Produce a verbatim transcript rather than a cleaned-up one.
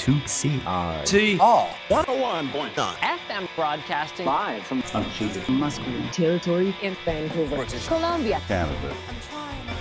two C R T R one oh one point nine F M broadcasting live from Musgrave territory in Vancouver, British Columbia, Canada.